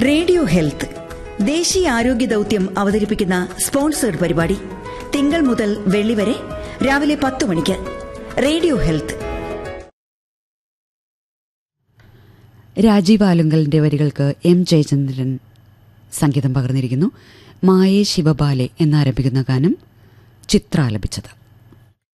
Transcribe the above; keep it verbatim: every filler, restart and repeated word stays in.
Radio health ദേശീയ ആരോഗ്യ ദൌത്യം അവതരിപ്പിക്കുന്ന സ്പോൺസേഡ് പരിപാടി തിങ്കൾ മുതൽ വെള്ളി വരെ രാവിലെ പത്ത് മണിക്ക്. Radio health. രാജീവ് ആലുങ്കലിന്റെ വരികൾക്ക് എം ജയചന്ദ്രൻ സംഗീതം പകർന്നിരിക്കുന്നു. മായേ ശിവബാലെ എന്നാരംഭിക്കുന്ന ഗാനം ചിത്ര ആലപിച്ചത്.